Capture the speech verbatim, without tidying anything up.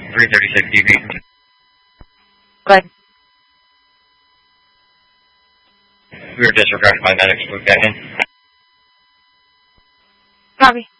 three thirty-six D V. Good. We were disregarded by medics. We've got in. Copy.